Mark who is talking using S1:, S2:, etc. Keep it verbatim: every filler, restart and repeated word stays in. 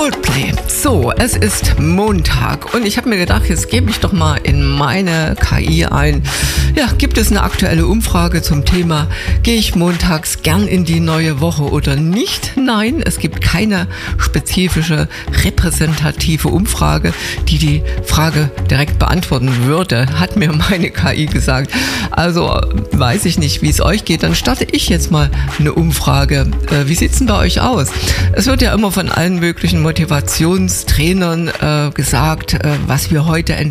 S1: Coldplay. So, es ist Montag und ich habe mir gedacht, jetzt gebe ich doch mal in meine K I ein. Ja, gibt es eine aktuelle Umfrage zum Thema, gehe ich montags gern in die neue Woche oder nicht? Nein, es gibt keine spezifische, repräsentative Umfrage, die die Frage direkt beantworten würde, hat mir meine K I gesagt. Also weiß ich nicht, wie es euch geht. Dann starte ich jetzt mal eine Umfrage. Äh, wie sieht's denn bei euch aus? Es wird ja immer von allen möglichen Motivationstrainern äh, gesagt, äh, was wir heute entscheiden.